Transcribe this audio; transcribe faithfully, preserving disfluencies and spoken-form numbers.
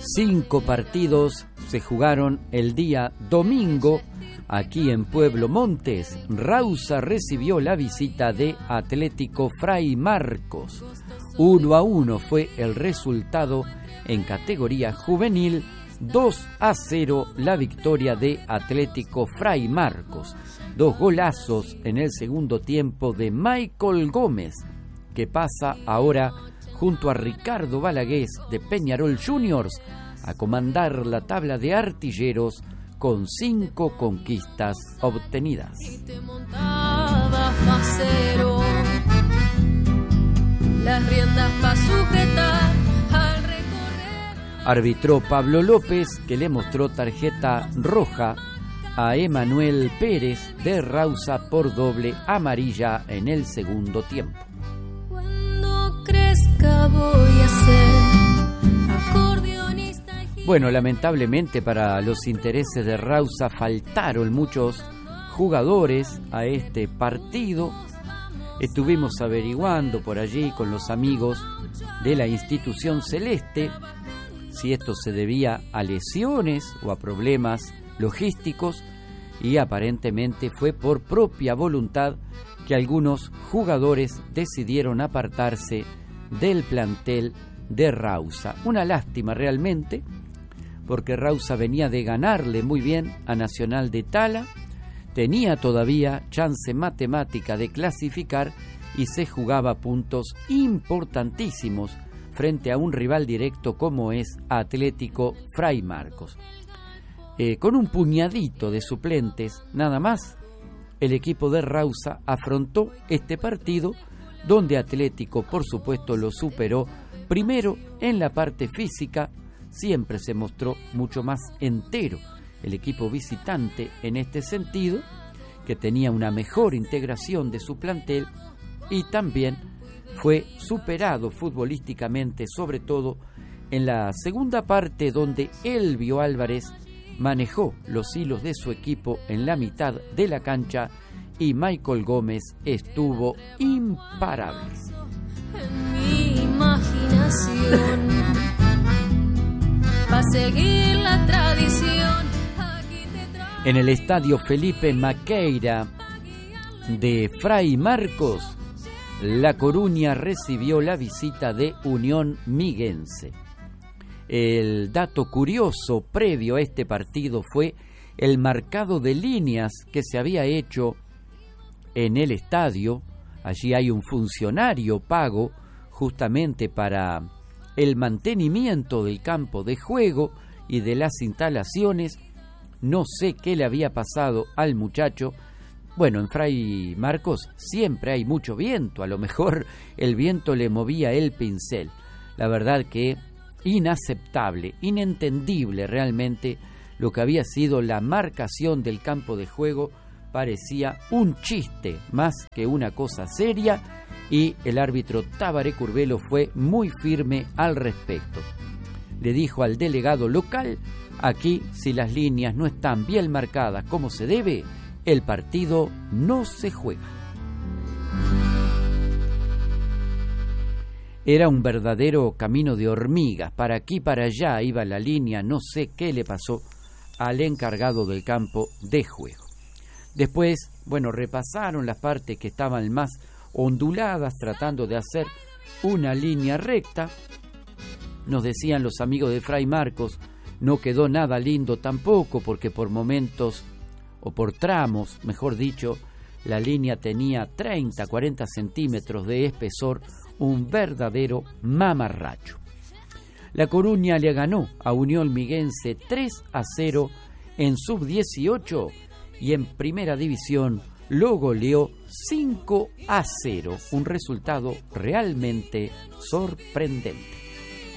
Cinco partidos se jugaron el día domingo aquí en Pueblo Montes. Rausa recibió la visita de Atlético Fray Marcos. Uno a uno fue el resultado en categoría juvenil. Dos a cero la victoria de Atlético Fray Marcos. Dos golazos en el segundo tiempo de Michael Gómez, que pasa ahora junto a Ricardo Balagués de Peñarol Juniors a comandar la tabla de artilleros con cinco conquistas obtenidas. Y te montaba facero, las riendas pa' sujetar al recorrer. Arbitró Pablo López, que le mostró tarjeta roja a Emanuel Pérez de Rausa por doble amarilla en el segundo tiempo. Cuando crezca voy a ser acordeonista. Bueno, lamentablemente para los intereses de Rausa faltaron muchos jugadores a este partido. Estuvimos averiguando por allí con los amigos de la institución celeste si esto se debía a lesiones o a problemas logísticos, y aparentemente fue por propia voluntad que algunos jugadores decidieron apartarse del plantel de Rausa. Una lástima realmente, porque Rausa venía de ganarle muy bien a Nacional de Tala, tenía todavía chance matemática de clasificar y se jugaba puntos importantísimos frente a un rival directo como es Atlético Fray Marcos. Eh, con un puñadito de suplentes nada más, el equipo de Rausa afrontó este partido, donde Atlético por supuesto lo superó. Primero en la parte física, siempre se mostró mucho más entero el equipo visitante en este sentido, que tenía una mejor integración de su plantel, y también fue superado futbolísticamente, sobre todo en la segunda parte, donde Elvio Álvarez manejó los hilos de su equipo en la mitad de la cancha y Michael Gómez estuvo imparable. En mi imaginación, pa' seguir la tradición, aquí te traigo. En el estadio Felipe Maqueira de Fray Marcos, La Coruña recibió la visita de Unión Miguense. El dato curioso previo a este partido fue el marcado de líneas que se había hecho en el estadio. Allí hay un funcionario pago justamente para el mantenimiento del campo de juego y de las instalaciones. No sé qué le había pasado al muchacho. Bueno, en Fray Marcos siempre hay mucho viento, a lo mejor el viento le movía el pincel. La verdad que inaceptable, inentendible realmente lo que había sido la marcación del campo de juego. Parecía un chiste más que una cosa seria, y el árbitro Tabaré Curvelo fue muy firme al respecto. Le dijo al delegado local: aquí, si las líneas no están bien marcadas como se debe, el partido no se juega. Era un verdadero camino de hormigas, para aquí y para allá iba la línea. No sé qué le pasó al encargado del campo de juego. Después, bueno, repasaron las partes que estaban más onduladas, tratando de hacer una línea recta. Nos decían los amigos de Fray Marcos, no quedó nada lindo tampoco, porque por momentos, o por tramos, mejor dicho, la línea tenía treinta, cuarenta centímetros de espesor, un verdadero mamarracho. La Coruña le ganó a Unión Miguense tres a cero en sub dieciocho, y en primera división lo goleó cinco a cero, un resultado realmente sorprendente.